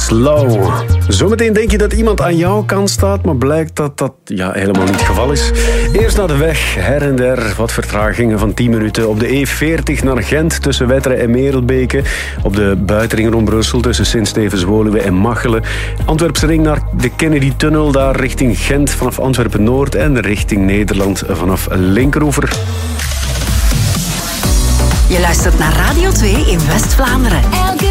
Slow. Zometeen denk je dat iemand aan jouw kant staat, maar blijkt dat dat helemaal niet het geval is. Eerst naar de weg, her en der. Wat vertragingen van 10 minuten. Op de E40 naar Gent tussen Wetteren en Merelbeke. Op de buitenring rond Brussel tussen Sint-Stevens-Woluwe en Machelen. Antwerpse ring naar de Kennedy-tunnel, daar richting Gent vanaf Antwerpen-Noord en richting Nederland vanaf Linkeroever. Je luistert naar Radio 2 in West-Vlaanderen.